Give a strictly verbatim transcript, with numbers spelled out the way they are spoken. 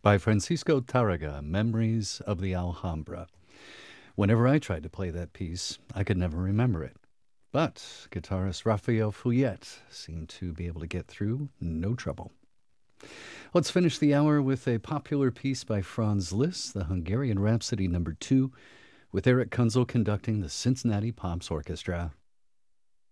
by Francisco Tarraga, Memories of the Alhambra. Whenever I tried to play that piece, I could never remember it. But guitarist Raphael Fouillette seemed to be able to get through no trouble. Let's finish the hour with a popular piece by Franz Liszt, the Hungarian Rhapsody number two, with Eric Kunzel conducting the Cincinnati Pops Orchestra.